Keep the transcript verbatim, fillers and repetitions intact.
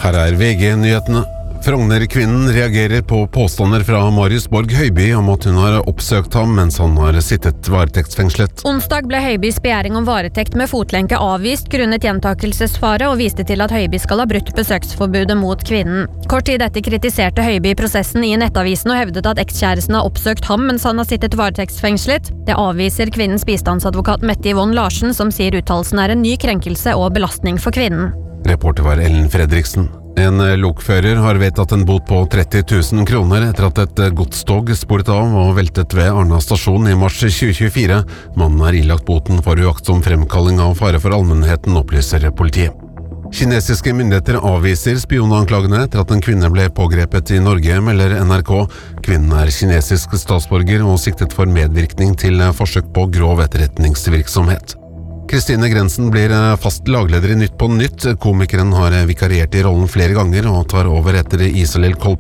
Her er V G-nyhetene. Frogner-kvinnen reagerer på påstander fra Marius Borg Høiby om at hun har oppsøkt ham mens han har sittet varetektsfengslet. Onsdag ble Høibys begjæring om varetekt med fotlenke avvist grunnet gjentakelsesfare og viste til at Høiby skal ha brutt besøksforbudet mot kvinnen. Kort tid etter kritiserte Høiby prosessen i Nettavisen og hevdet at ekskjæresten har oppsøkt ham mens han har sittet varetektsfengslet. Det avviser kvinnens bistandsadvokat Mette Yvonne Larsen, som sier uttalelsen er en ny krenkelse og belastning for kvinnen. Reporter var Ellen Fredriksen. En lokfører har vedtatt en bot på tretti tusen kroner etter at et godstog sporet av og veltet ved Arna stasjon i mars tjue tjuefire. Mannen er ilagt boten for uaktsom fremkalling av fare for allmennheten, opplyser politiet. Kinesiske myndigheter avviser spionanklagene etter at en kvinne ble pågrepet i Norge, melder N R K. Kvinnen er kinesisk statsborger og siktet for medvirkning til forsøk på grov etterretningsvirksomhet. Kristine Grensen blir fast lagleder i Nytt på Nytt. Komikeren har vikariert i rollen flere ganger og tar over etter Isalill Kolp